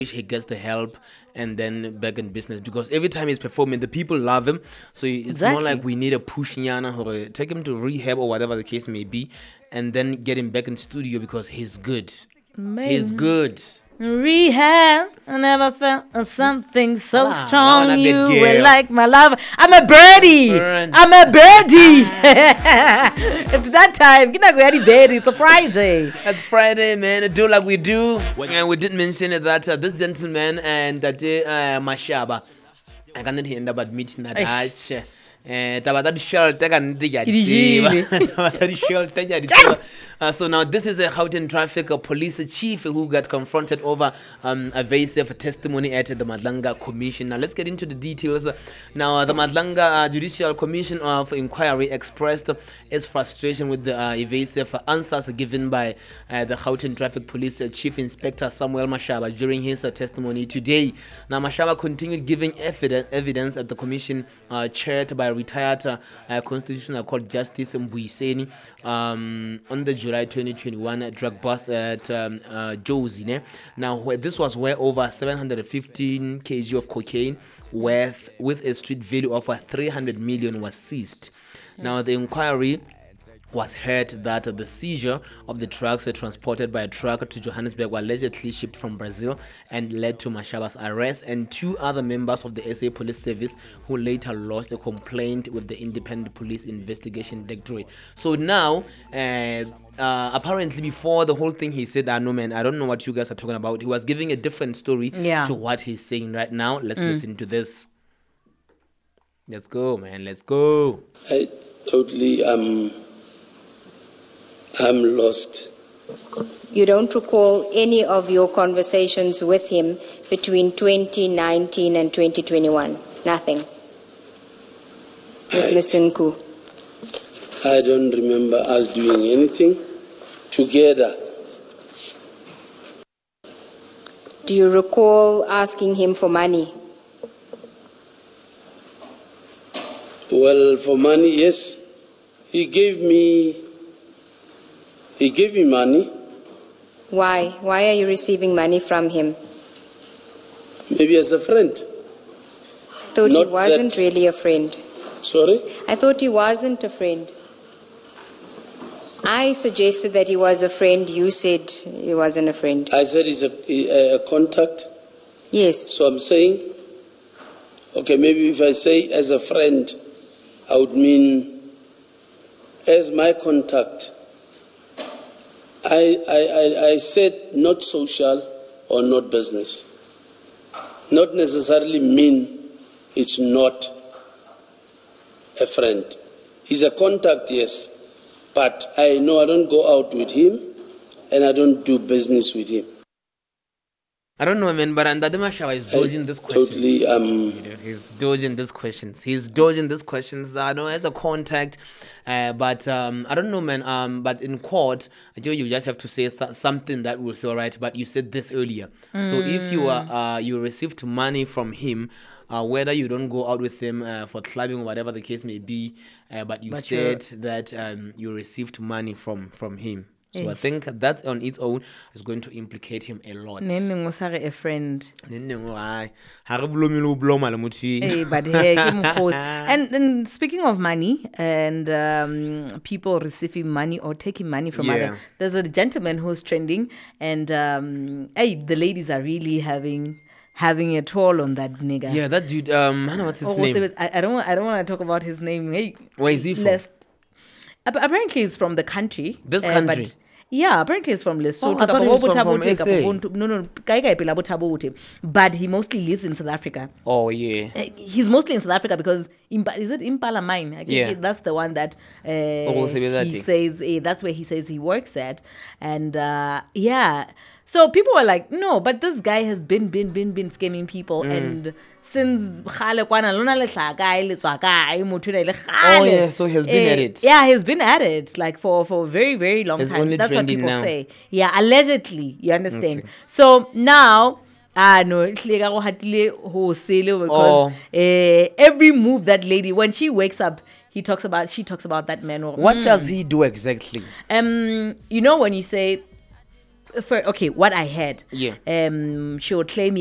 he gets the help and then back in business, because every time he's performing the people love him. So it's more Exactly. like we need a push nyana, or take him to rehab or whatever the case may be, and then get him back in studio because he's good. He's good. Rehab, I never felt something so Ah, strong. now You that were girl. like my love. I'm a birdie. Burn. I'm a birdie. It's that time. Kina go yadi birdie. It's a Friday. That's Friday, man. Do like we do. And we did mention that this gentleman and that Mashaba, I cannot hear about meeting that Eish. arch. Taba that shelter can dig at Kidijile. So now this is a Gauteng traffic police chief who got confronted over evasive testimony at the Madlanga Commission. Now let's get into the details. Now the Madlanga Judicial Commission of Inquiry expressed its frustration with the evasive answers given by the Gauteng Traffic Police Chief Inspector Samuel Mashaba during his testimony today. Now Mashaba continued giving evidence at the commission chaired by retired Constitutional Court Justice Mbuyiseni on the July 2021 drug bust at Josie. Now, this was where over 715 kg of cocaine with a street value of 300 million was seized. Now, the inquiry was heard that the seizure of the drugs transported by a truck to Johannesburg were allegedly shipped from Brazil and led to Mashaba's arrest and two other members of the SA Police Service who later lodged a complaint with the Independent Police Investigation Directorate. So now, apparently before the whole thing he said, no man, I don't know what you guys are talking about. He was giving a different story to what he's saying right now. Let's listen to this. Let's go, man. Let's go. I totally I'm lost. You don't recall any of your conversations with him between 2019 and 2021? Nothing? With Mr. Nku? I don't remember us doing anything together. Do you recall asking him for money? Well, for money, yes. He gave me money. Why? Why are you receiving money from him? Maybe as a friend. Thought he Not wasn't that- really a friend. Sorry? I thought he wasn't a friend. I suggested that he was a friend. You said he wasn't a friend. I said he's a contact. Yes. So I'm saying, okay, maybe if I say as a friend, I would mean as my contact. I said not social or not business. Not necessarily mean it's not a friend. He's a contact, yes. But I know I don't go out with him and I don't do business with him. I don't know, man, but Ndadema Shawa is dodging this question. Totally, He's dodging these questions. I know as a contact, but I don't know, man. But in court, I tell you just have to say something that will say all right. But you said this earlier. So if you received money from him, whether you don't go out with him for clubbing or whatever the case may be, but you said that you received money from him. So I think that on its own is going to implicate him a lot. Nene ngosare a friend. But hey, give him quote. And speaking of money and people receiving money or taking money from other, there's a gentleman who's trending, and the ladies are really having a toll on that nigga. Yeah, that dude. I don't know what's his name. I don't want to talk about his name. Hey, where is he from? Apparently, he's from the country. This country. Apparently he's from Lesotho. I thought he was from SA. No. But he mostly lives in South Africa. Oh, yeah. He's mostly in South Africa because, is it Impala Mine? I think that's the one that he says, that's where he says he works at. And so people were like, no, but this guy has been scamming people. And since so he has been at it. Yeah, he's been at it like for a very, very long It's time. only That's what trending people now. say. Yeah, allegedly, you understand. Okay. So now, no, because every move that lady, when she wakes up, she talks about that man. What does he do exactly? You know when you say okay, what I had. Yeah. She would claim